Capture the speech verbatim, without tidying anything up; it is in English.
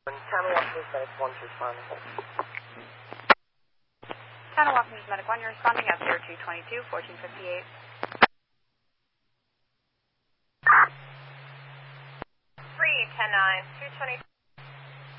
Commonwealth News Medic one's responding. Commonwealth News Medic one, you're responding at zero two two two, fourteen fifty-eight. three ten nine, two twenty.